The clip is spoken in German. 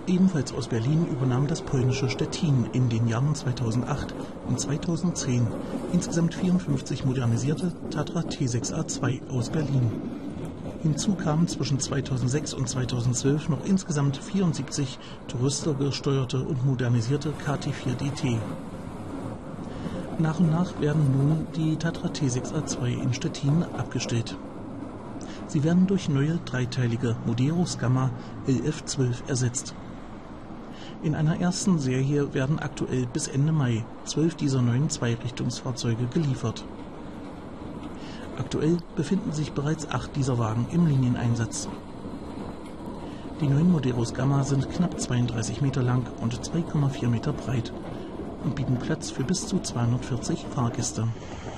Ebenfalls aus Berlin übernahm das polnische Stettin in den Jahren 2008 und 2010 insgesamt 54 modernisierte Tatra T6A2 aus Berlin. Hinzu kamen zwischen 2006 und 2012 noch insgesamt 74 touristergesteuerte und modernisierte KT4DT. Nach und nach werden nun die Tatra T6A2 in Stettin abgestellt. Sie werden durch neue dreiteilige Moderos Gamma LF12 ersetzt. In einer ersten Serie werden aktuell bis Ende Mai 12 dieser neuen Zweirichtungsfahrzeuge geliefert. Aktuell befinden sich bereits 8 dieser Wagen im Linieneinsatz. Die neuen Moderos Gamma sind knapp 32 Meter lang und 2,4 Meter breit und bieten Platz für bis zu 240 Fahrgäste.